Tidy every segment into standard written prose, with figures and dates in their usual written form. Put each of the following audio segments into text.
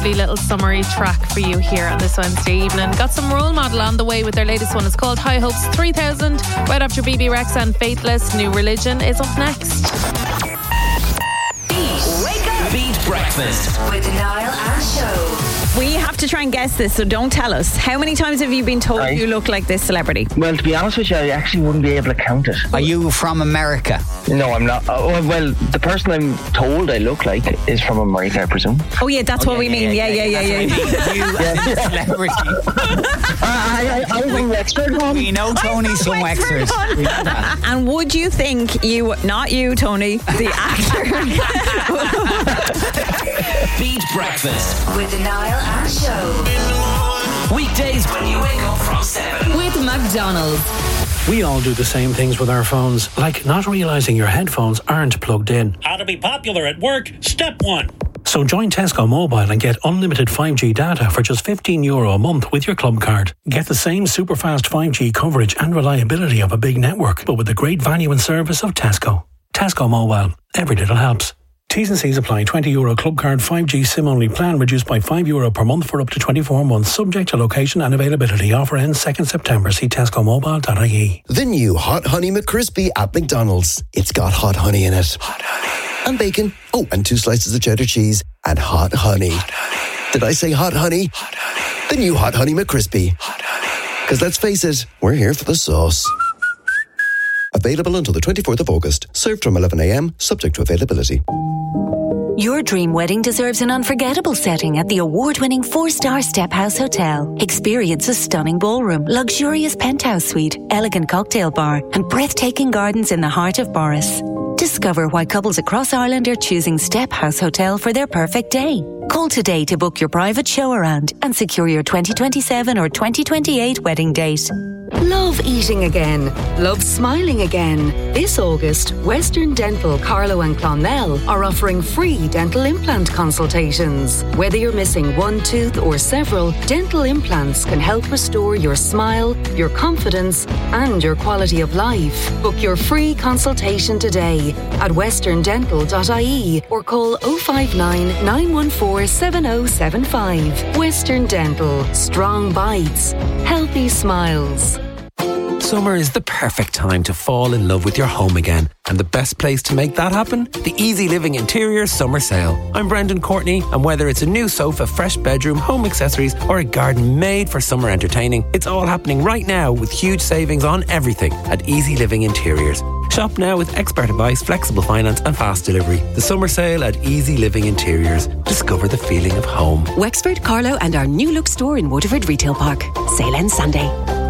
lovely little summery track for you here on this Wednesday evening. Got some Role Model on the way with their latest one. It's called High Hopes 3000. Right after BB Rex and Faithless, New Religion is up next. Wake up! Beat Breakfast with Niall and Show. We have to try and guess this, so don't tell us. How many times have you been told you look like this celebrity? Well, to be honest with you, I actually wouldn't be able to count it. Are you from America? No, I'm not. Well, the person I'm told I look like is from America, I presume. Oh yeah, that's what we mean. Yeah. You celebrity. I'm from Wexford. We know Tony's from Wexford. And would you think you, not you, Tony, the actor? Beat Breakfast with Niall and Show. Weekdays when you wake up from 7 with McDonald's. We all do the same things with our phones, like not realising your headphones aren't plugged in. How to be popular at work, step 1. So join Tesco Mobile and get unlimited 5G data for just €15 a month with your club card. Get the same super fast 5G coverage and reliability of a big network, but with the great value and service of Tesco. Tesco Mobile. Every little helps. T's and C's apply. €20 club card 5G SIM only plan reduced by €5 per month for up to 24 months, subject to location and availability. Offer ends 2nd September. See tescomobile.ie. The new Hot Honey McCrispy at McDonald's. It's got hot honey in it. Hot honey. And bacon. Oh, and 2 slices of cheddar cheese. And hot honey. Hot honey. Did I say hot honey? Hot honey. The new Hot Honey McCrispy. Hot honey. Because let's face it, we're here for the sauce. Available until the 24th of August. Served from 11 a.m, subject to availability. Your dream wedding deserves an unforgettable setting at the award-winning 4-star Step House Hotel. Experience a stunning ballroom, luxurious penthouse suite, elegant cocktail bar, and breathtaking gardens in the heart of Boris. Discover why couples across Ireland are choosing Step House Hotel for their perfect day. Call today to book your private show around and secure your 2027 or 2028 wedding date. Love eating again. Love smiling again. This August, Western Dental Carlow and Clonmel are offering free dental implant consultations. Whether you're missing one tooth or several, dental implants can help restore your smile, your confidence, and your quality of life. Book your free consultation today at westerndental.ie or call 059 914 7075. Western Dental. Strong bites. Healthy smiles. Summer is the perfect time to fall in love with your home again. And the best place to make that happen? The Easy Living Interiors Summer Sale. I'm Brendan Courtney, and whether it's a new sofa, fresh bedroom, home accessories, or a garden made for summer entertaining, it's all happening right now with huge savings on everything at Easy Living Interiors. Shop now with expert advice, flexible finance and fast delivery. The summer sale at Easy Living Interiors. Discover the feeling of home. Wexford, Carlow and our new look store in Waterford Retail Park. Sale ends Sunday.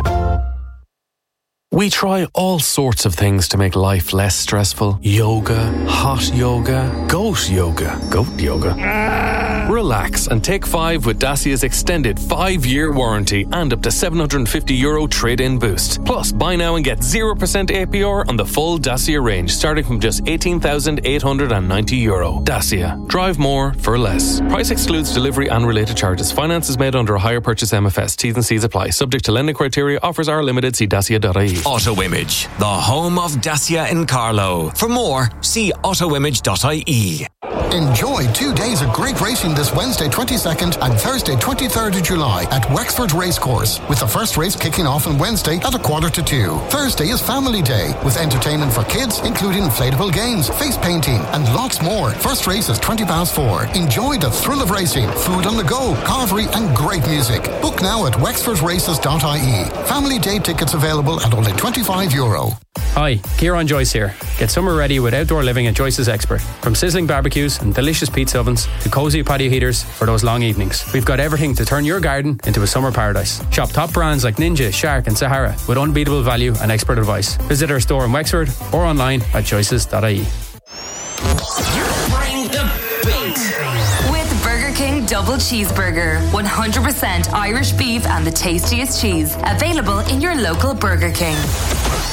We try all sorts of things to make life less stressful. Yoga, hot yoga, goat yoga. Relax and take 5 with Dacia's extended 5-year warranty and up to €750 trade-in boost. Plus, buy now and get 0% APR on the full Dacia range, starting from just €18,890. Dacia. Drive more for less. Price excludes delivery and related charges. Finance is made under a hire purchase MFS. T's and C's apply. Subject to lending criteria. Offers are limited. See dacia.ie. Auto Image, the home of Dacia in Carlow. For more, see autoimage.ie. Enjoy 2 days of great racing this Wednesday 22nd and Thursday 23rd of July at Wexford Racecourse, with the first race kicking off on Wednesday at 1:45. Thursday is Family Day, with entertainment for kids, including inflatable games, face painting, and lots more. First race is 4:20. Enjoy the thrill of racing, food on the go, carvery, and great music. Book now at wexfordraces.ie. Family Day tickets available at only €25. Hi, Kieran Joyce here. Get summer ready with outdoor living at Joyce's Expert. From sizzling barbecues and delicious pizza ovens to cosy patio heaters for those long evenings. We've got everything to turn your garden into a summer paradise. Shop top brands like Ninja, Shark and Sahara with unbeatable value and expert advice. Visit our store in Wexford or online at joyces.ie. Bring the beat. With Burger King Double Cheeseburger. 100% Irish beef and the tastiest cheese. Available in your local Burger King.